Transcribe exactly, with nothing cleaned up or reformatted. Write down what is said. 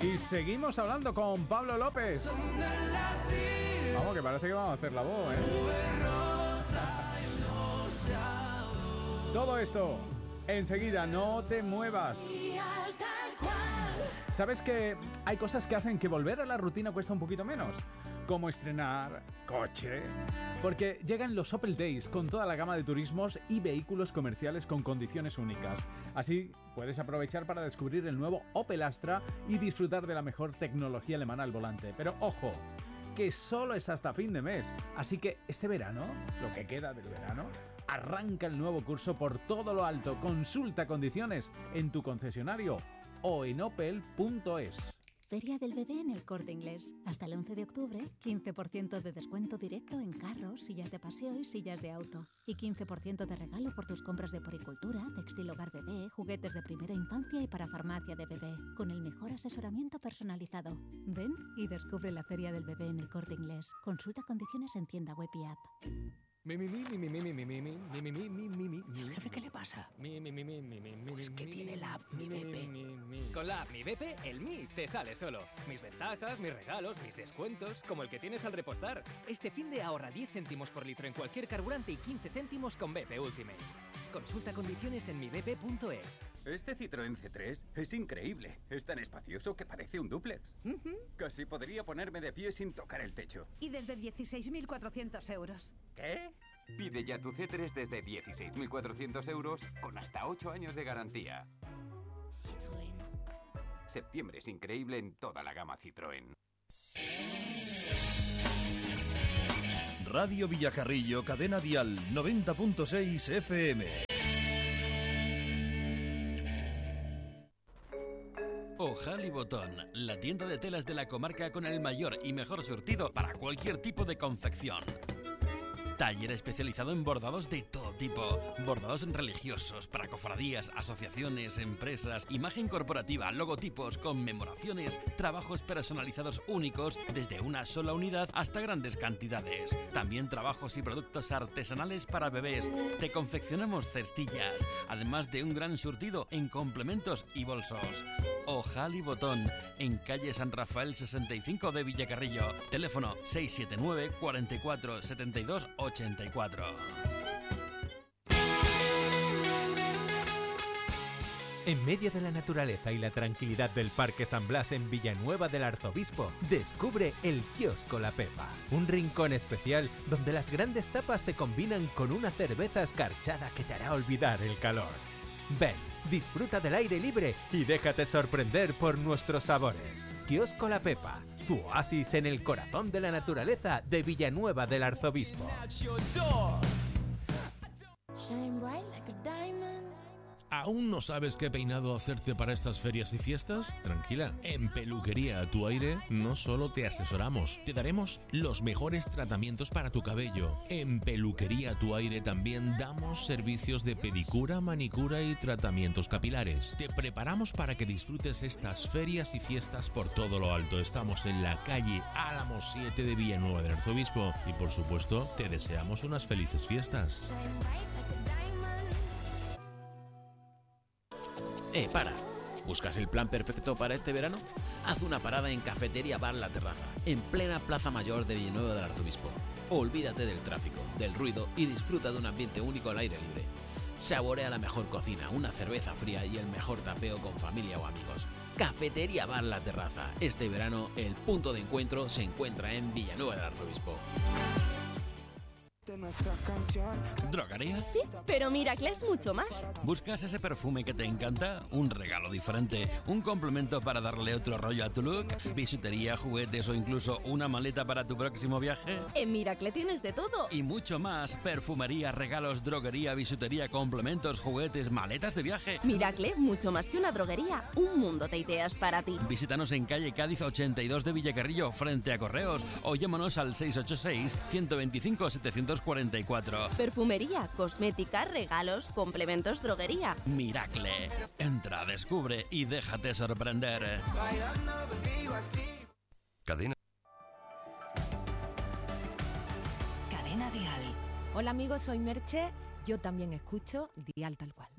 Y seguimos hablando con Pablo López. Vamos, que parece que vamos a hacer la voz, ¿eh? Todo esto, enseguida, no te muevas. ¿Sabes que hay cosas que hacen que volver a la rutina cuesta un poquito menos? Como estrenar coche. Porque llegan los Opel Days con toda la gama de turismos y vehículos comerciales con condiciones únicas. Así puedes aprovechar para descubrir el nuevo Opel Astra y disfrutar de la mejor tecnología alemana al volante. Pero ojo, que solo es hasta fin de mes. Así que este verano, lo que queda del verano, arranca el nuevo curso por todo lo alto. Consulta condiciones en tu concesionario o en opel punto es. Feria del Bebé en El Corte Inglés. Hasta el once de octubre, quince por ciento de descuento directo en carros, sillas de paseo y sillas de auto. Y quince por ciento de regalo por tus compras de poricultura, textil hogar bebé, juguetes de primera infancia y para farmacia de bebé. Con el mejor asesoramiento personalizado. Ven y descubre la Feria del Bebé en El Corte Inglés. Consulta condiciones en tienda web y app. Mi, mi, mi, mi, mi, mi, mi, mi, mi, mi, mi, mi, mi, mi, mi, mi. Jefe, ¿qué le pasa? Mi, mi, mi, mi, mi, mi, mi, Pues que mi, tiene mi, la app Mi mi, Bepe. mi, mi, mi. Con la app Mi Bepe, el Mi te sale solo. Mis ventajas, mis regalos, mis descuentos, como el que tienes al repostar. Este fin de ahorra diez céntimos por litro en cualquier carburante y quince céntimos con Bepe Ultimate. Consulta condiciones en mi bepe punto es. Este Citroën C tres es increíble. Es tan espacioso que parece un dúplex. Uh-huh. Casi podría ponerme de pie sin tocar el techo. Y desde dieciséis mil cuatrocientos euros. ¿Qué? Pide ya tu C tres desde dieciséis mil cuatrocientos euros con hasta ocho años de garantía. Citroën. Septiembre es increíble en toda la gama Citroën. Radio Villacarrillo, cadena dial noventa punto seis F M. Ojal y Botón, la tienda de telas de la comarca con el mayor y mejor surtido para cualquier tipo de confección. Taller especializado en bordados de todo tipo. Bordados religiosos para cofradías, asociaciones, empresas, imagen corporativa, logotipos, conmemoraciones, trabajos personalizados únicos desde una sola unidad hasta grandes cantidades. También trabajos y productos artesanales para bebés. Te confeccionamos cestillas, además de un gran surtido en complementos y bolsos. Ojal y Botón, en calle San Rafael sesenta y cinco de Villacarrillo. Teléfono seis siete nueve, cuarenta y cuatro, setenta y dos, ochenta y cuatro. En medio de la naturaleza y la tranquilidad del Parque San Blas en Villanueva del Arzobispo, descubre el Kiosco La Pepa, un rincón especial donde las grandes tapas se combinan con una cerveza escarchada que te hará olvidar el calor. Ven, disfruta del aire libre y déjate sorprender por nuestros sabores. Kiosco La Pepa, tu oasis en el corazón de la naturaleza de Villanueva del Arzobispo. ¿Aún no sabes qué peinado hacerte para estas ferias y fiestas? Tranquila, en Peluquería a tu Aire no solo te asesoramos, te daremos los mejores tratamientos para tu cabello. En Peluquería a tu Aire también damos servicios de pedicura, manicura y tratamientos capilares. Te preparamos para que disfrutes estas ferias y fiestas por todo lo alto. Estamos en la calle Álamo siete de Villanueva del Arzobispo y por supuesto te deseamos unas felices fiestas. Eh, para. ¿Buscas el plan perfecto para este verano? Haz una parada en Cafetería Bar La Terraza, en plena Plaza Mayor de Villanueva del Arzobispo. Olvídate del tráfico, del ruido y disfruta de un ambiente único al aire libre. Saborea la mejor cocina, una cerveza fría y el mejor tapeo con familia o amigos. Cafetería Bar La Terraza. Este verano el punto de encuentro se encuentra en Villanueva del Arzobispo. ¿Drogaría? Sí, pero Miracle es mucho más. ¿Buscas ese perfume que te encanta? ¿Un regalo diferente? ¿Un complemento para darle otro rollo a tu look? ¿Bisutería, juguetes o incluso una maleta para tu próximo viaje? En Miracle tienes de todo. Y mucho más. Perfumería, regalos, droguería, bisutería, complementos, juguetes, maletas de viaje. Miracle, mucho más que una droguería. Un mundo de ideas para ti. Visítanos en calle Cádiz ochenta y dos de Villacarrillo, frente a Correos, o llámanos al seis ocho seis, uno dos cinco, setecientos cuarenta y cuatro. Perfumería, cosmética, regalos, complementos, droguería. Miracle. Entra, descubre y déjate sorprender. Cadena. Cadena Dial. Hola amigos, soy Merche. Yo también escucho Dial Tal Cual.